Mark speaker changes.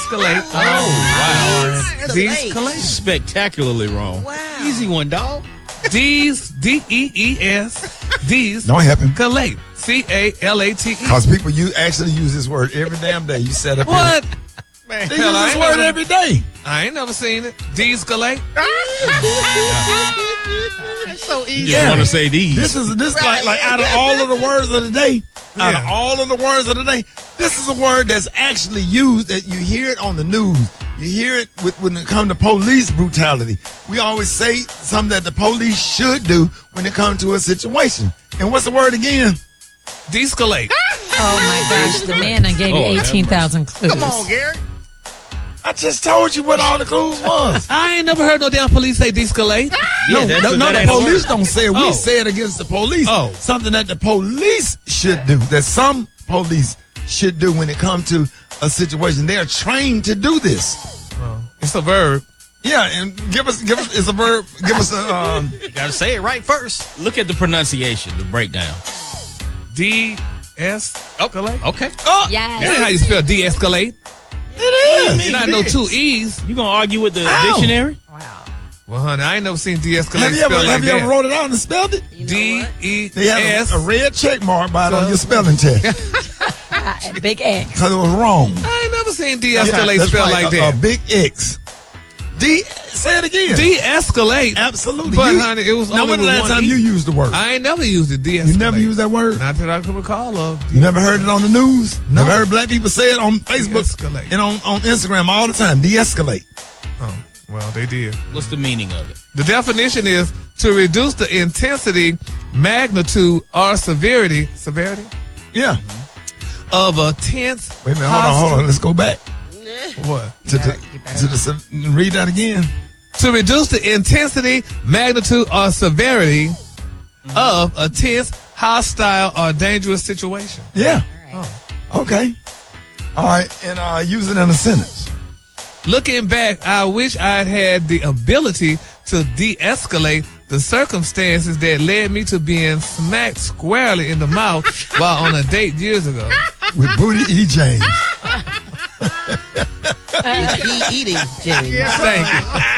Speaker 1: De-escalate.
Speaker 2: Oh, wow.
Speaker 1: De-escalate.
Speaker 2: Spectacularly wrong.
Speaker 3: Wow.
Speaker 2: Easy one, dog.
Speaker 1: D's, D-E-E-S, D's.
Speaker 4: Don't happen.
Speaker 1: Calate. C-A-L-A-T-E.
Speaker 4: Because people actually use this word every damn day. You set up.
Speaker 1: What?
Speaker 4: Here.
Speaker 1: Man,
Speaker 4: They
Speaker 1: hell,
Speaker 4: use
Speaker 1: I
Speaker 4: this
Speaker 1: ain't
Speaker 4: word
Speaker 1: never-
Speaker 4: every day.
Speaker 1: I ain't never seen it. De-escalate.
Speaker 3: That's so easy.
Speaker 2: You just want to say these.
Speaker 4: This like out of all of the words of the day, out of all of the words of the day, this is a word that's actually used. That you hear it on the news. You hear it when it comes to police brutality. We always say something that the police should do when it comes to a situation. And what's the word again?
Speaker 1: De-escalate.
Speaker 5: Oh my gosh, the man I gave you 18,000 clues.
Speaker 3: Come on, Gary.
Speaker 4: I just told you what all the clues was.
Speaker 1: I ain't never heard no damn police say de-escalate.
Speaker 4: No,
Speaker 2: that
Speaker 4: the
Speaker 2: ain't a
Speaker 4: police
Speaker 2: word.
Speaker 4: don't say it. We
Speaker 1: Oh.
Speaker 4: say it against the police.
Speaker 1: Oh.
Speaker 4: Something that the police should do, that some police should do when it comes to a situation. They are trained to do this.
Speaker 1: It's a verb.
Speaker 4: Yeah, and give us, it's a verb. Give us a,
Speaker 3: You got to say it right first.
Speaker 2: Look at the pronunciation, the breakdown.
Speaker 1: De-escalate.
Speaker 2: Okay.
Speaker 1: That
Speaker 5: Yes.
Speaker 1: ain't how you spell de-escalate.
Speaker 4: it is.
Speaker 1: You not know two E's.
Speaker 2: You gonna argue with the
Speaker 4: Ow.
Speaker 2: dictionary?
Speaker 1: Well, honey, I ain't never seen de-escalate
Speaker 4: Have you
Speaker 1: spelled
Speaker 4: ever,
Speaker 1: like
Speaker 4: have you ever
Speaker 1: that.
Speaker 4: wrote it out and spelled it?
Speaker 1: E
Speaker 4: They have
Speaker 1: D-E-S.
Speaker 4: a red check mark by it on your spelling test
Speaker 5: Big X.
Speaker 4: because it was wrong.
Speaker 1: I ain't never seen de-escalate
Speaker 4: That's
Speaker 1: spelled
Speaker 4: right,
Speaker 1: like
Speaker 4: a
Speaker 1: that.
Speaker 4: big X. Say it again.
Speaker 1: De-escalate.
Speaker 4: Absolutely.
Speaker 1: But, honey, it was
Speaker 4: now,
Speaker 1: only
Speaker 4: when the
Speaker 1: with
Speaker 4: last
Speaker 1: one
Speaker 4: time
Speaker 1: E.
Speaker 4: you used the word?
Speaker 1: I ain't never used it. De-escalate.
Speaker 4: You never used that word?
Speaker 1: Not that I can recall of.
Speaker 4: You never heard it on the news? Never heard black people say it on Facebook
Speaker 1: De-escalate.
Speaker 4: and on Instagram all the time. De-escalate.
Speaker 1: Oh, well, they did.
Speaker 2: What's the meaning of it?
Speaker 1: The definition is to reduce the intensity, magnitude, or severity
Speaker 4: Yeah.
Speaker 1: of a tense.
Speaker 4: Wait a minute. Hold on. Let's go back.
Speaker 1: What?
Speaker 4: Read that again.
Speaker 1: To reduce the intensity, magnitude, or severity of a tense, hostile, or dangerous situation.
Speaker 4: Yeah. Okay. All right. And use it in a sentence.
Speaker 1: Looking back, I wish I'd had the ability to de-escalate the circumstances that led me to being smacked squarely in the mouth while on a date years ago.
Speaker 4: With Booty E. James.
Speaker 3: He eating, Jimmy.
Speaker 1: Thank you.